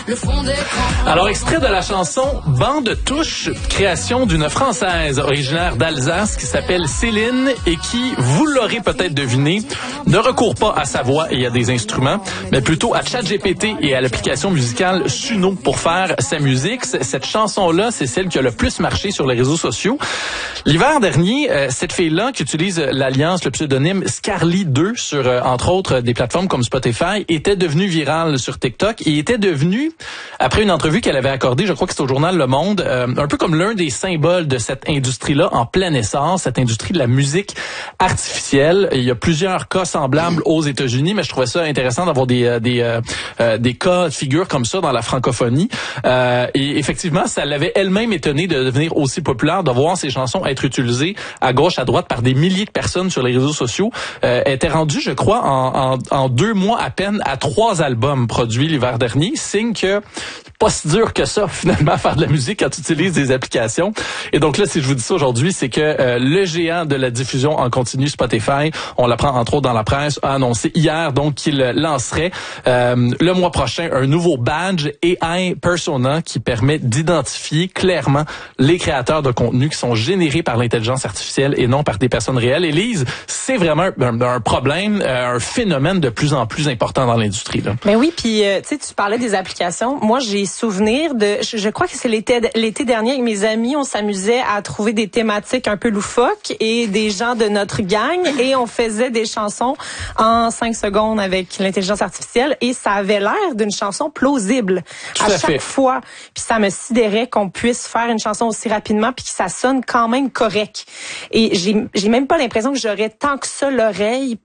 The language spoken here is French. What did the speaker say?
le fond d'écran. Alors, extrait de la chanson Bande touche, création d'une Française originaire d'Alsace qui s'appelle Céline et qui, vous l'aurez peut-être deviné, ne recourt pas à sa voix et à des instruments, mais plutôt à ChatGPT et à l'application musicale Suno pour faire sa musique. Cette chanson-là, c'est celle qui a le plus marché sur les réseaux sociaux. L'hiver dernier, cette fille-là qui utilise l'alliance, le pseudonyme Scarly2 sur, entre autres, des plateformes comme Spotify, était devenue virale sur TikTok et était devenue, après une entrevue qu'elle avait accordée, je crois que c'était au journal Le Monde, un peu comme l'un des symboles de cette industrie-là en plein essor, cette industrie de la musique artificielle. Il y a plusieurs cas semblables aux États-Unis, mais je trouvais ça intéressant d'avoir des cas de figure comme ça dans la francophonie. Et effectivement, ça l'avait elle-même étonnée de devenir aussi populaire, de voir ses chansons être utilisées à gauche, à droite par des milliers de personnes sur les réseaux sociaux. Elle était rendue, je crois, en 2 mois à peine à 3 albums produits l'hiver dernier, signe que c'est pas si dur que ça, finalement, faire de la musique quand tu utilises des applications. Et donc là, si je vous dis ça aujourd'hui, c'est que le géant de la diffusion en continu Spotify, on l'apprend entre autres dans la presse, a annoncé hier donc qu'il lancerait le mois prochain un nouveau badge AI Persona qui permet d'identifier clairement les créateurs de contenu qui sont générés par l'intelligence artificielle et non par des personnes réelles. Élise, c'est vraiment un problème, un phénomène de plus en plus important dans l'industrie, là. Mais oui, puis tu parlais des applications. Moi, j'ai souvenir de, je crois que c'est l'été dernier avec mes amis, on s'amusait à trouver des thématiques un peu loufoques et des gens de notre gang et on faisait des chansons en 5 secondes avec l'intelligence artificielle et ça avait l'air d'une chanson plausible à chaque fois. Puis ça me sidérait qu'on puisse faire une chanson aussi rapidement puis que ça sonne quand même correct. Et j'ai même pas l'impression que j'aurais tant que ça l'oreille